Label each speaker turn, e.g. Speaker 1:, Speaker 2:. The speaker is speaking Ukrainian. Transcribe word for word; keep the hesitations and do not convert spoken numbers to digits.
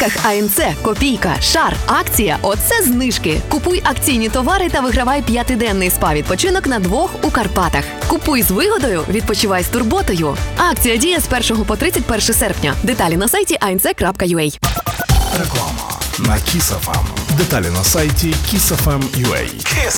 Speaker 1: парках АНЦ, Копійка, Шар, акція «Оце знижки». Купуй акційні товари та вигравай п'ятиденний спа-відпочинок на двох у Карпатах. Купуй з вигодою, відпочивай з турботою. Акція діє з першого по тридцять перше серпня. Деталі на сайті ей ен це крапка ю а.
Speaker 2: Реклама на Kiss еф ем. Деталі на сайті kiss еф ем крапка ю а.